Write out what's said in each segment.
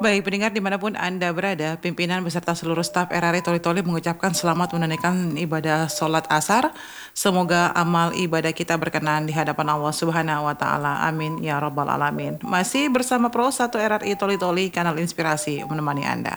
Baik, pendengar dimanapun Anda berada, pimpinan beserta seluruh staf RRI Toli-Toli mengucapkan selamat menunaikan ibadah sholat asar. Semoga amal ibadah kita berkenan di hadapan Allah Subhanahu wa Ta'ala. Amin ya Rabbal 'Alamin. Masih bersama Pro 1 RRI Toli-Toli, kanal inspirasi menemani Anda.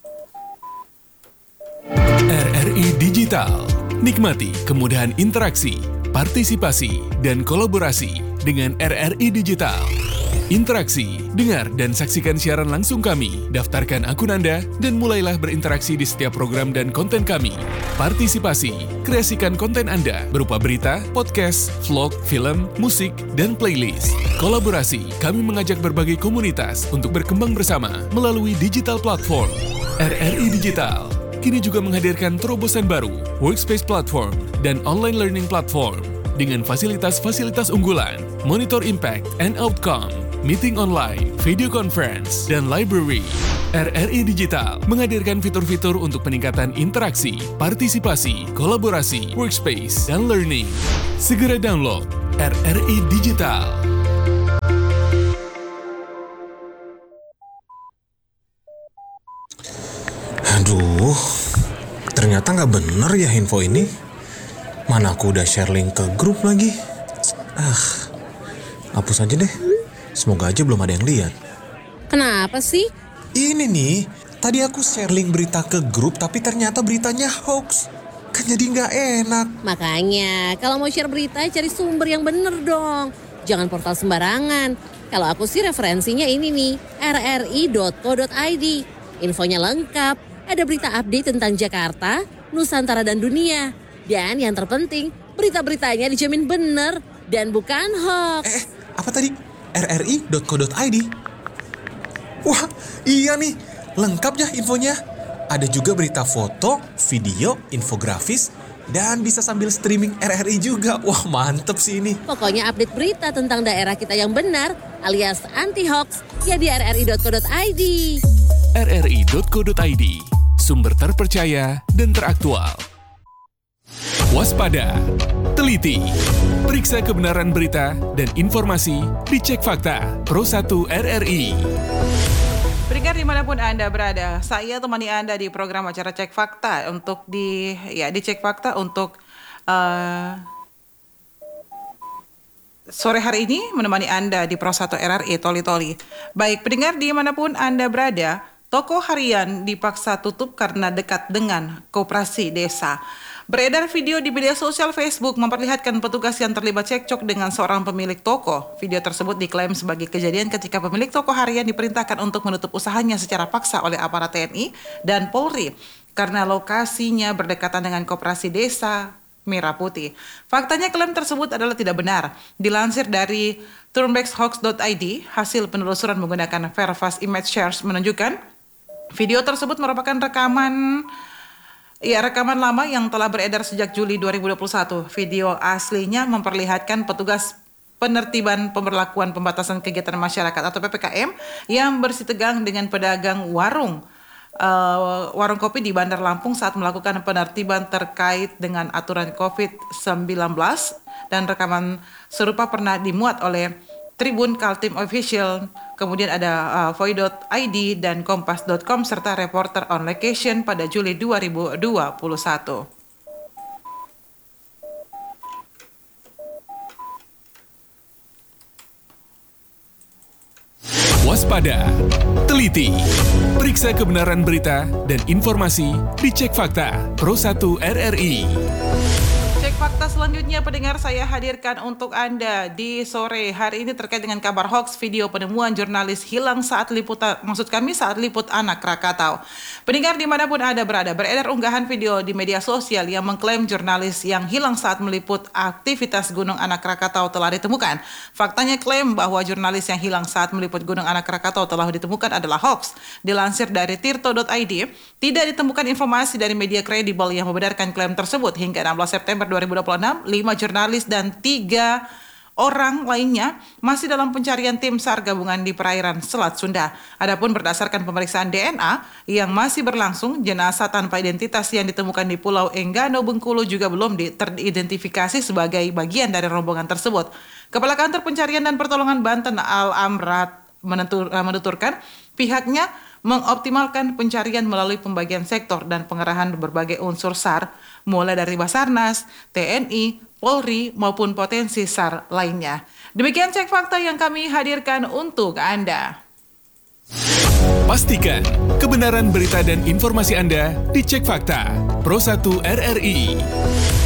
RRI Digital. Nikmati kemudahan interaksi, partisipasi, dan kolaborasi dengan RRI Digital. Interaksi, dengar dan saksikan siaran langsung kami, daftarkan akun Anda, dan mulailah berinteraksi di setiap program dan konten kami. Partisipasi, kreasikan konten Anda berupa berita, podcast, vlog, film, musik, dan playlist. Kolaborasi, kami mengajak berbagai komunitas untuk berkembang bersama melalui digital platform. RRI Digital kini juga menghadirkan terobosan baru, workspace platform, dan online learning platform dengan fasilitas-fasilitas unggulan, monitor impact and outcome, meeting online, video conference, dan library. RRI Digital menghadirkan fitur-fitur untuk peningkatan interaksi, partisipasi, kolaborasi, workspace, dan learning. Segera download RRI Digital. Aduh, ternyata nggak bener ya info ini. Mana aku udah share link ke grup lagi. Hapus aja deh. Semoga aja belum ada yang lihat. Kenapa sih? Ini nih, tadi aku share link berita ke grup tapi ternyata beritanya hoax. Kan jadi nggak enak. Makanya, kalau mau share berita cari sumber yang bener dong. Jangan portal sembarangan. Kalau aku sih referensinya ini nih, rri.co.id. Infonya lengkap. Ada berita update tentang Jakarta, Nusantara, dan dunia. Dan yang terpenting, berita-beritanya dijamin bener dan bukan hoax. Apa tadi? rri.co.id? Wah, iya nih. Lengkap ya infonya. Ada juga berita foto, video, infografis, dan bisa sambil streaming RRI juga. Wah, mantep sih ini. Pokoknya update berita tentang daerah kita yang benar alias anti-hoax ya di rri.co.id. rri.co.id, sumber terpercaya dan teraktual. Waspada, teliti, periksa kebenaran berita dan informasi, dicek fakta. Pro 1 RRI. Pendengar dimanapun Anda berada, saya temani Anda di program acara Cek Fakta untuk di Cek Fakta untuk sore hari ini menemani Anda di Pro 1 RRI Toli-Toli. Baik, pendengar dimanapun Anda berada, toko harian dipaksa tutup karena dekat dengan koperasi desa. Beredar video di media sosial Facebook memperlihatkan petugas yang terlibat cekcok dengan seorang pemilik toko. Video tersebut diklaim sebagai kejadian ketika pemilik toko harian diperintahkan untuk menutup usahanya secara paksa oleh aparat TNI dan Polri karena lokasinya berdekatan dengan koperasi desa Merah Putih. Faktanya klaim tersebut adalah tidak benar. Dilansir dari turnbackshoax.id, hasil penelusuran menggunakan Verfast Image Shares menunjukkan video tersebut merupakan rekaman lama yang telah beredar sejak Juli 2021. Video aslinya memperlihatkan petugas penertiban pemberlakuan pembatasan kegiatan masyarakat atau PPKM yang bersitegang dengan pedagang warung kopi di Bandar Lampung saat melakukan penertiban terkait dengan aturan COVID-19, dan rekaman serupa pernah dimuat oleh Tribun Kaltim Official, kemudian ada Voi.id dan Kompas.com serta Reporter on Location pada Juli 2021. Waspada, teliti, periksa kebenaran berita dan informasi, dicek fakta. Pro 1 RRI. Cek fakta selanjutnya pendengar saya hadirkan untuk Anda di sore hari ini terkait dengan kabar hoax video penemuan jurnalis hilang saat liput anak Krakatau. Pendengar dimanapun Anda berada, beredar unggahan video di media sosial yang mengklaim jurnalis yang hilang saat meliput aktivitas Gunung Anak Krakatau telah ditemukan. Faktanya klaim bahwa jurnalis yang hilang saat meliput Gunung Anak Krakatau telah ditemukan adalah hoax. Dilansir dari tirto.id, tidak ditemukan informasi dari media kredibel yang membenarkan klaim tersebut. Hingga 16 September 2026, 5 jurnalis dan 3 orang lainnya masih dalam pencarian tim SAR gabungan di perairan Selat Sunda. Adapun berdasarkan pemeriksaan DNA yang masih berlangsung, jenazah tanpa identitas yang ditemukan di Pulau Enggano, Bengkulu juga belum teridentifikasi sebagai bagian dari rombongan tersebut. Kepala Kantor Pencarian dan Pertolongan Banten Al Amrat menuturkan pihaknya mengoptimalkan pencarian melalui pembagian sektor dan pengerahan berbagai unsur SAR, mulai dari Basarnas, TNI, Polri, maupun potensi SAR lainnya. Demikian cek fakta yang kami hadirkan untuk Anda. Pastikan kebenaran berita dan informasi Anda dicek fakta. Pro 1 RRI.